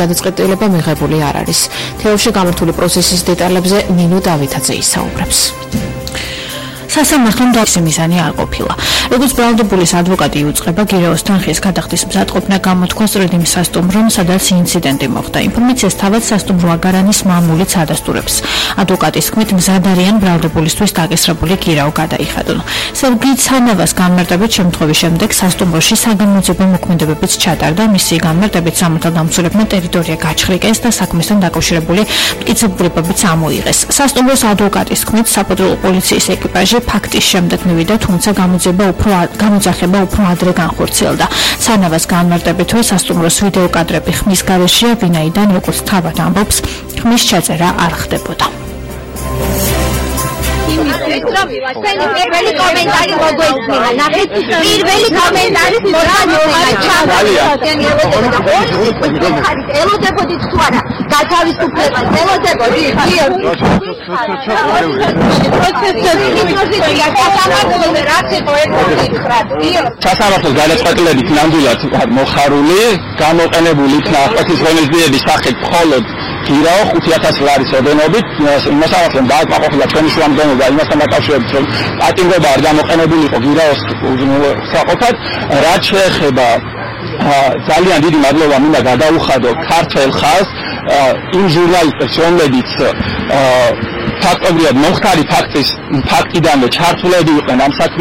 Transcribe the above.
გადაწყვეტილება მიღებული არ არის. თეორში გამართული პროცესის დეტალებზე ნინო დავითაძე ისაუბრებს. სასამართლომ მიზანი არ ყოფილა. როგორც ბრალდებულის ადვოკატი იუწყება, გირეოს თანხის გადახდის მზადყოფნა გამოთქვა სწორედ იმ სასტუმრომ, სადაც ინციდენტი მოხდა. ინფორმაციას თავად სასტუმრო აგარანის მამულიც ადასტურებს. ადვოკატის თქმით, მზად არიან ბრალდებულისთვის დაკისრებული გირაო გადაიხადონ. სერგი ცანავას განმარტებით შემთხვევის შემდეგ სასტუმროში საგამოძიებო მოქმედებებიც ჩატარდა. მისი განმარტებით სამართალდამცველებმა ტერიტორია გაჩხრიკეს და საქმესთან დაკავშირებული მტკიცებულებებიც ამოიღეს. სასტუმროს ადვოკატის თქმით, საპატრულო პოლიციის ეკიპაჟი ფაქტის შემდეგ მივიდა, თუმცა გამოძახება უფრო ადრე განხორციელდა. ცანავას განმარტებით, რომ სასტუმროს ვიდეო კადრები ხმის გარეშეა, ვინაიდან, როგორც თავად ამბობს, ხმის ჩაწერა არ ხდებოდა. პირველი კომენტარი მოგვეცნია. ნახეთ, პირველი კომენტარის ელოდებოდით თუ არა გათავისუფლებას, ელოდებოდით სასამართლოს გადაწყვეტილებით ნამდვილად მოხარული, გამოყენებული იქნა აღკვეთის ღონისძიების სახით მხოლოდ გირაო 5,000 ლარის ოდენობით. მოსამართლემ დააკმაყოფილა ჩვენი შუამდგომლობა იმასთან დაკავშირებით, რომ პატიმრობა არ გამოყენებული იყო გირაოს უზრუნველყოფად. რაც შეეხება ძალიან დიდი მადლობა მინდა გადაუხადო ქართველ ხაზს, იმ ჟურნალისტებს, რომლებიც ფაქტობრივად მომხდარი ფაქტიდანვე ჩართულები იყვნენ ამ